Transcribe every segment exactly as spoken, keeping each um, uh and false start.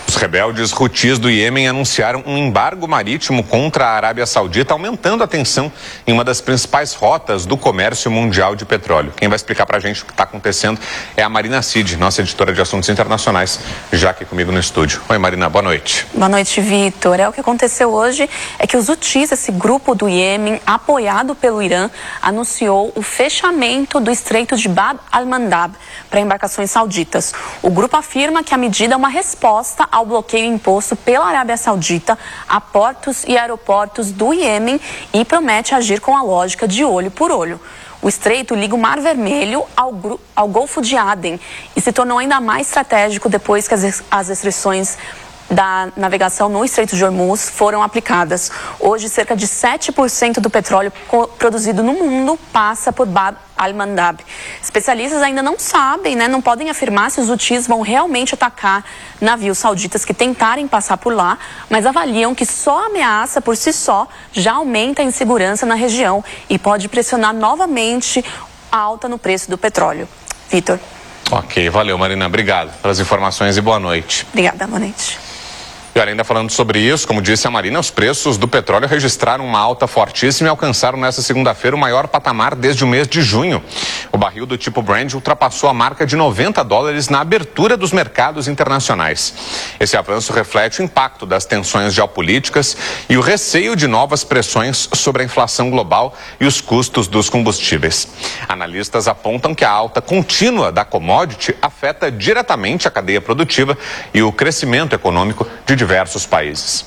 Os rebeldes Houthis do Iêmen anunciaram um embargo marítimo contra a Arábia Saudita, aumentando a tensão em uma das principais rotas do comércio mundial de petróleo. Quem vai explicar para a gente o que está acontecendo é a Marina Cid, nossa editora de assuntos internacionais, já aqui comigo no estúdio. Oi, Marina, boa noite. Boa noite, Vitor. É, o que aconteceu hoje é que os Houthis, esse grupo do Iêmen, apoiado pelo Irã, anunciou o fechamento do Estreito de Bab al-Mandab para embarcações sauditas. O grupo afirma que a medida é uma resposta ao bloqueio imposto pela Arábia Saudita a portos e aeroportos do Iêmen e promete agir com a lógica de olho por olho. O estreito liga o Mar Vermelho ao, ao Golfo de Aden e se tornou ainda mais estratégico depois que as, as restrições da navegação no Estreito de Hormuz foram aplicadas. Hoje, cerca de sete por cento do petróleo produzido no mundo passa por Bab al-Mandab. Especialistas ainda não sabem, né, não podem afirmar se os Houthis vão realmente atacar navios sauditas que tentarem passar por lá, mas avaliam que só a ameaça por si só já aumenta a insegurança na região e pode pressionar novamente a alta no preço do petróleo. Vitor. Ok, valeu, Marina. Obrigado pelas informações e boa noite. Obrigada, boa noite. E olha, ainda falando sobre isso, como disse a Marina, os preços do petróleo registraram uma alta fortíssima e alcançaram nesta segunda-feira o maior patamar desde o mês de junho. O barril do tipo Brent ultrapassou a marca de noventa dólares na abertura dos mercados internacionais. Esse avanço reflete o impacto das tensões geopolíticas e o receio de novas pressões sobre a inflação global e os custos dos combustíveis. Analistas apontam que a alta contínua da commodity afeta diretamente a cadeia produtiva e o crescimento econômico de diversos países.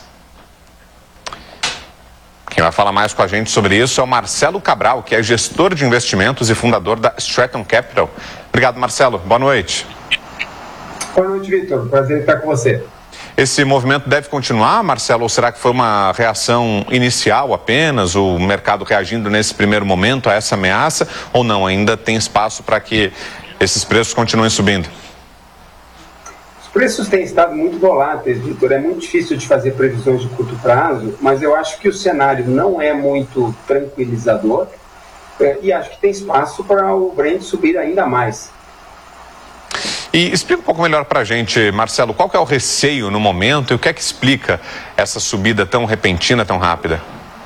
Quem vai falar mais com a gente sobre isso é o Marcelo Cabral, que é gestor de investimentos e fundador da Stratton Capital. Obrigado, Marcelo. Boa noite. Boa noite, Vitor. Prazer estar com você. Esse movimento deve continuar, Marcelo, ou será que foi uma reação inicial apenas, o mercado reagindo nesse primeiro momento a essa ameaça, ou não? Ainda tem espaço para que esses preços continuem subindo? Os preços têm estado muito voláteis, Vitor. É muito difícil de fazer previsões de curto prazo, mas eu acho que o cenário não é muito tranquilizador é, e acho que tem espaço para o Brent subir ainda mais. E explica um pouco melhor para a gente, Marcelo, qual que é o receio no momento e o que é que explica essa subida tão repentina, tão rápida?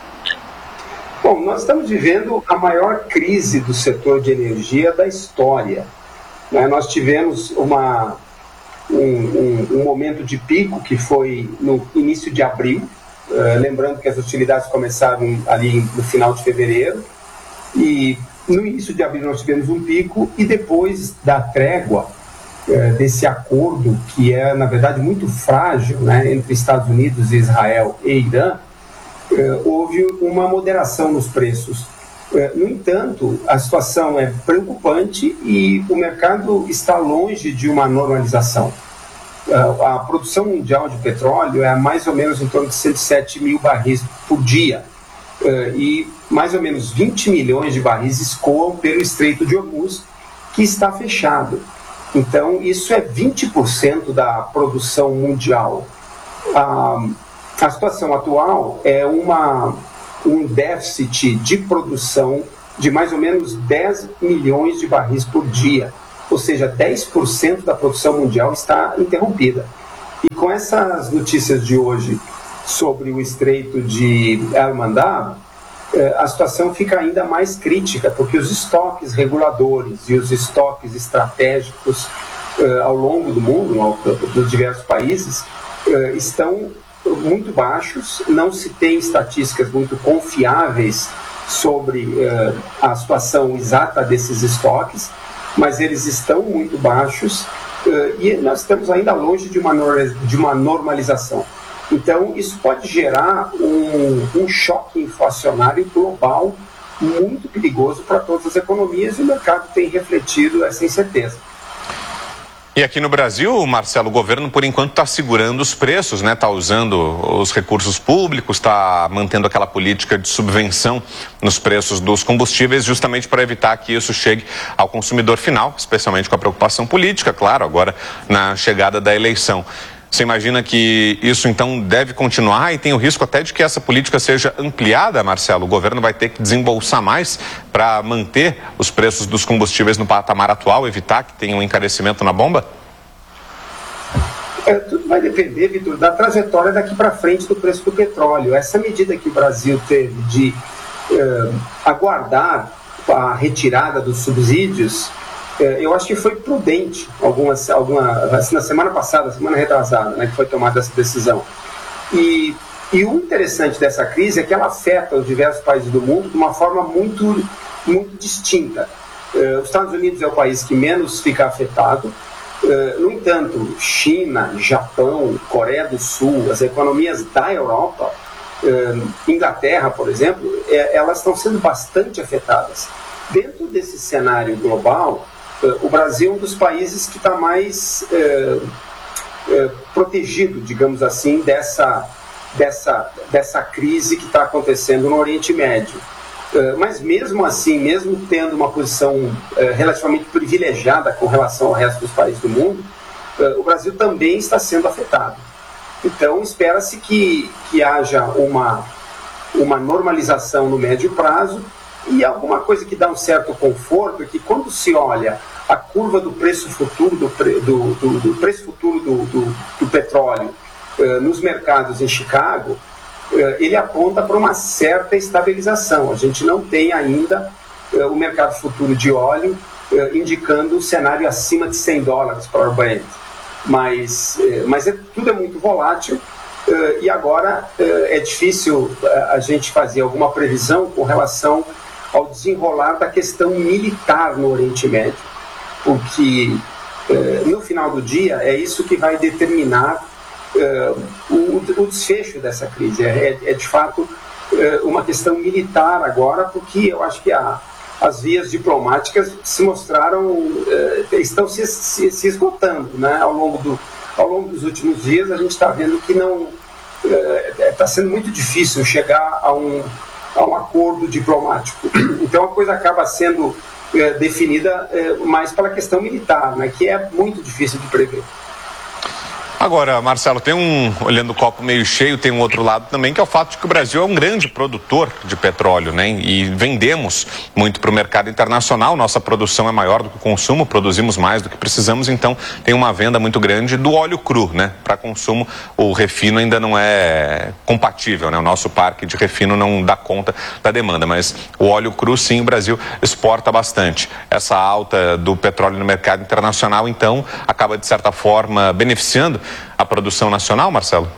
Bom, nós estamos vivendo a maior crise do setor de energia da história. Né? Nós tivemos uma... Um, um, um momento de pico que foi no início de abril, uh, lembrando que as hostilidades começaram ali no final de fevereiro, e no início de abril nós tivemos um pico, e depois da trégua uh, desse acordo, que é na verdade muito frágil, né, entre Estados Unidos, Israel e Irã, uh, houve uma moderação nos preços. Uh, no entanto, a situação é preocupante e o mercado está longe de uma normalização. Uh, a produção mundial de petróleo é mais ou menos em torno de cento e sete mil barris por dia uh, e mais ou menos vinte milhões de barris escoam pelo Estreito de Hormuz, que está fechado. Então, isso é vinte por cento da produção mundial. Uh, a situação atual é uma... um déficit de produção de mais ou menos dez milhões de barris por dia, ou seja, dez por cento da produção mundial está interrompida. E com essas notícias de hoje sobre o Estreito de al-Mandab, a situação fica ainda mais crítica, porque os estoques reguladores e os estoques estratégicos ao longo do mundo, dos diversos países, estão muito baixos, não se tem estatísticas muito confiáveis sobre uh, a situação exata desses estoques, mas eles estão muito baixos uh, e nós estamos ainda longe de uma, de uma normalização. Então, isso pode gerar um, um choque inflacionário global muito perigoso para todas as economias, e o mercado tem refletido essa incerteza. E aqui no Brasil, Marcelo, o governo, por enquanto, está segurando os preços, né? Está usando os recursos públicos, está mantendo aquela política de subvenção nos preços dos combustíveis, justamente para evitar que isso chegue ao consumidor final, especialmente com a preocupação política, claro, agora na chegada da eleição. Você imagina que isso, então, deve continuar e tem o risco até de que essa política seja ampliada, Marcelo? O governo vai ter que desembolsar mais para manter os preços dos combustíveis no patamar atual, evitar que tenha um encarecimento na bomba? É, tudo vai depender, Vitor, da trajetória daqui para frente do preço do petróleo. Essa medida que o Brasil teve de eh, aguardar a retirada dos subsídios, eh, eu acho que foi prudente. Algumas, alguma, assim, na semana passada, semana retrasada, né, que foi tomada essa decisão. E, e o interessante dessa crise é que ela afeta os diversos países do mundo de uma forma muito, muito distinta. Eh, os Estados Unidos é o país que menos fica afetado. Uh, no entanto, China, Japão, Coreia do Sul, as economias da Europa, uh, Inglaterra, por exemplo, é, elas estão sendo bastante afetadas. Dentro desse cenário global, uh, o Brasil é um dos países que está mais uh, uh, protegido, digamos assim, dessa, dessa, dessa crise que está acontecendo no Oriente Médio. Uh, mas mesmo assim, mesmo tendo uma posição uh, relativamente privilegiada com relação ao resto dos países do mundo, uh, o Brasil também está sendo afetado. Então, espera-se que, que haja uma, uma normalização no médio prazo, e alguma coisa que dá um certo conforto é que quando se olha a curva do preço futuro do, pre, do, do, do, preço futuro do, do, do petróleo uh, nos mercados em Chicago, ele aponta para uma certa estabilização. A gente não tem ainda uh, o mercado futuro de óleo uh, indicando um cenário acima de cem dólares para o Brent. Mas, uh, mas é, tudo é muito volátil uh, e agora uh, é difícil uh, a gente fazer alguma previsão com relação ao desenrolar da questão militar no Oriente Médio, porque uh, no final do dia é isso que vai determinar Uh, o, o desfecho dessa crise. É, é de fato uh, uma questão militar agora, porque eu acho que a, as vias diplomáticas se mostraram, uh, estão se, se, se esgotando, né? ao, longo do, ao longo dos últimos dias. A gente está vendo que não está uh, sendo muito difícil chegar a um, a um acordo diplomático. Então a coisa acaba sendo uh, definida uh, mais pela questão militar, né? Que é muito difícil de prever. Agora, Marcelo, tem um, olhando o copo meio cheio, tem um outro lado também, que é o fato de que o Brasil é um grande produtor de petróleo, né? E vendemos muito para o mercado internacional, nossa produção é maior do que o consumo, produzimos mais do que precisamos, então tem uma venda muito grande do óleo cru, né? Para consumo, o refino ainda não é compatível, né? O nosso parque de refino não dá conta da demanda, mas o óleo cru, sim, o Brasil exporta bastante. Essa alta do petróleo no mercado internacional, então, acaba, de certa forma, beneficiando a produção nacional, Marcelo?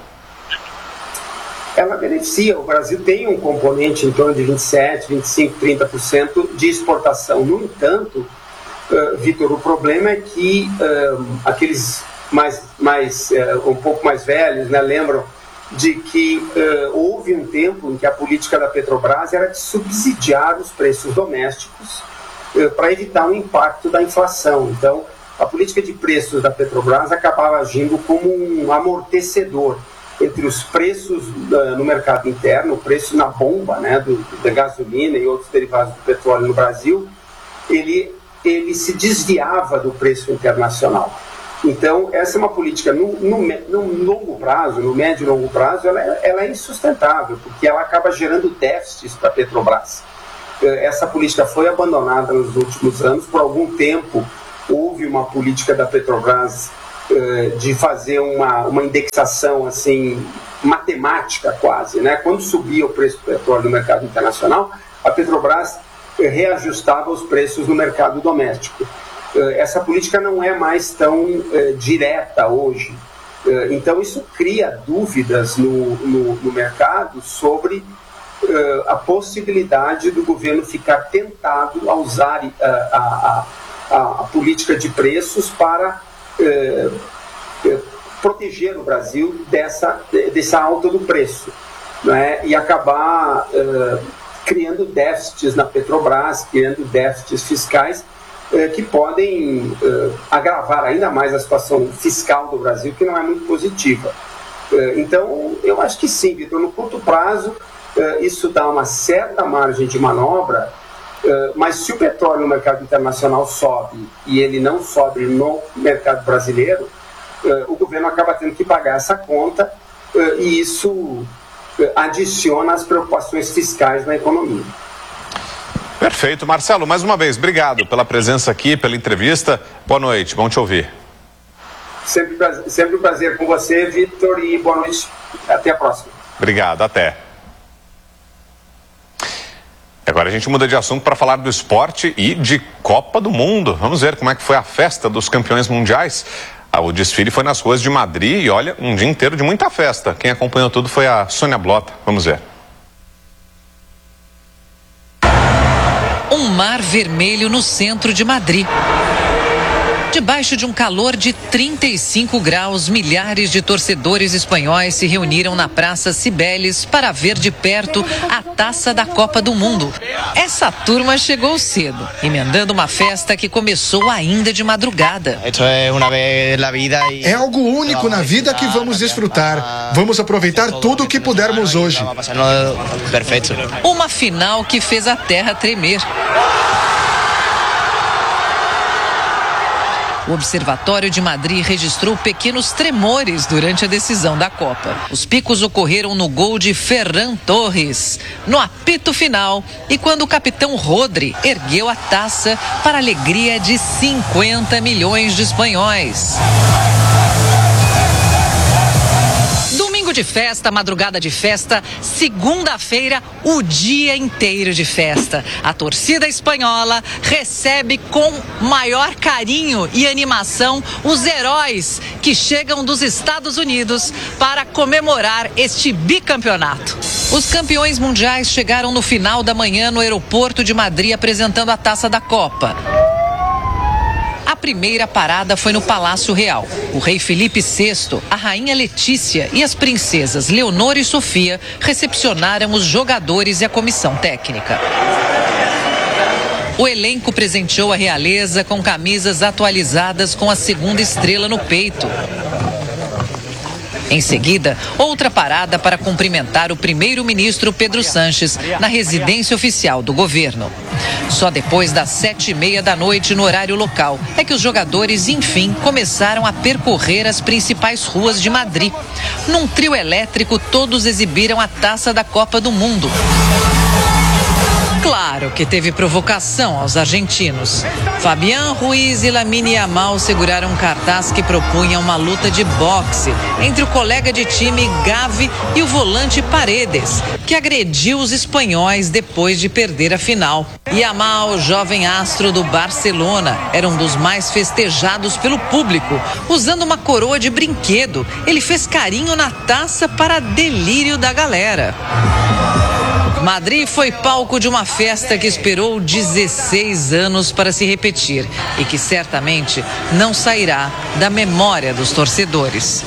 Ela beneficia. O Brasil tem um componente em torno de vinte e sete, vinte e cinco, trinta por cento de exportação. No entanto, uh, Vitor, o problema é que uh, aqueles mais, mais, uh, um pouco mais velhos, né, lembram de que uh, houve um tempo em que a política da Petrobras era de subsidiar os preços domésticos uh, para evitar o impacto da inflação. Então, a política de preços da Petrobras acabava agindo como um amortecedor entre os preços uh, no mercado interno, o preço na bomba, né, do, da gasolina e outros derivados do petróleo no Brasil, ele, ele se desviava do preço internacional. Então, essa é uma política, no, no, no longo prazo, no médio e longo prazo, ela, ela é insustentável, porque ela acaba gerando déficits para a Petrobras. Uh, essa política foi abandonada nos últimos anos. Por algum tempo, houve uma política da Petrobras uh, de fazer uma, uma indexação assim, matemática quase, né? Quando subia o preço do petróleo no mercado internacional, a Petrobras uh, reajustava os preços no mercado doméstico. Uh, essa política não é mais tão uh, direta hoje. Uh, então isso cria dúvidas no, no, no mercado sobre uh, a possibilidade do governo ficar tentado a usar uh, a, a A, a política de preços para eh, eh, proteger o Brasil dessa, dessa alta do preço, né? E acabar eh, criando déficits na Petrobras, criando déficits fiscais eh, que podem eh, agravar ainda mais a situação fiscal do Brasil, que não é muito positiva. Eh, então, eu acho que sim, Vitor, no curto prazo, eh, isso dá uma certa margem de manobra. Uh, mas se o petróleo no mercado internacional sobe e ele não sobe no mercado brasileiro, uh, o governo acaba tendo que pagar essa conta uh, e isso uh, adiciona as preocupações fiscais na economia. Perfeito. Marcelo, mais uma vez, obrigado pela presença aqui, pela entrevista. Boa noite, bom te ouvir. Sempre, sempre um prazer com você, Vitor, e boa noite. Até a próxima. Obrigado, até. Agora a gente muda de assunto para falar do esporte e de Copa do Mundo. Vamos ver como é que foi a festa dos campeões mundiais. O desfile foi nas ruas de Madrid e, olha, um dia inteiro de muita festa. Quem acompanhou tudo foi a Sônia Blota. Vamos ver. Um mar vermelho no centro de Madrid. Debaixo de um calor de trinta e cinco graus, milhares de torcedores espanhóis se reuniram na Praça Cibeles para ver de perto a taça da Copa do Mundo. Essa turma chegou cedo, emendando uma festa que começou ainda de madrugada. É algo único na vida que vamos desfrutar. Vamos aproveitar tudo o que pudermos hoje. Uma final que fez a terra tremer. O Observatório de Madrid registrou pequenos tremores durante a decisão da Copa. Os picos ocorreram no gol de Ferran Torres, no apito final, e quando o capitão Rodri ergueu a taça para a alegria de cinquenta milhões de espanhóis. Domingo de festa, madrugada de festa, segunda-feira, o dia inteiro de festa. A torcida espanhola recebe com maior carinho e animação os heróis que chegam dos Estados Unidos para comemorar este bicampeonato. Os campeões mundiais chegaram no final da manhã no aeroporto de Madrid apresentando a taça da Copa. A primeira parada foi no Palácio Real. O rei Felipe sexto, a rainha Letícia e as princesas Leonor e Sofia recepcionaram os jogadores e a comissão técnica. O elenco presenteou a realeza com camisas atualizadas com a segunda estrela no peito. Em seguida, outra parada para cumprimentar o primeiro-ministro Pedro Sánchez na residência oficial do governo. Só depois das sete e meia da noite no horário local é que os jogadores, enfim, começaram a percorrer as principais ruas de Madrid. Num trio elétrico, todos exibiram a taça da Copa do Mundo. Claro que teve provocação aos argentinos. Fabián Ruiz e Lamine Yamal seguraram um cartaz que propunha uma luta de boxe entre o colega de time Gavi e o volante Paredes, que agrediu os espanhóis depois de perder a final. Yamal, jovem astro do Barcelona, era um dos mais festejados pelo público. Usando uma coroa de brinquedo, ele fez carinho na taça para delírio da galera. Madrid foi palco de uma festa que esperou dezesseis anos para se repetir e que certamente não sairá da memória dos torcedores.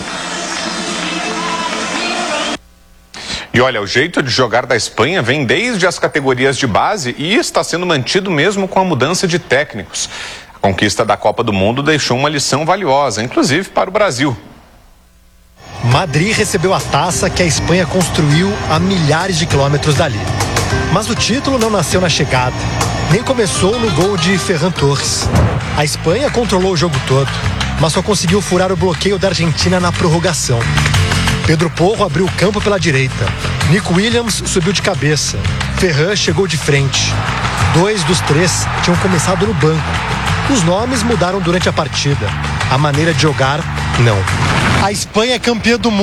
E olha, o jeito de jogar da Espanha vem desde as categorias de base e está sendo mantido mesmo com a mudança de técnicos. A conquista da Copa do Mundo deixou uma lição valiosa, inclusive para o Brasil. Madrid recebeu a taça que a Espanha construiu a milhares de quilômetros dali. Mas o título não nasceu na chegada, nem começou no gol de Ferran Torres. A Espanha controlou o jogo todo, mas só conseguiu furar o bloqueio da Argentina na prorrogação. Pedro Porro abriu o campo pela direita. Nico Williams subiu de cabeça. Ferran chegou de frente. Dois dos três tinham começado no banco. Os nomes mudaram durante a partida. A maneira de jogar, não. A Espanha é campeã do mundo.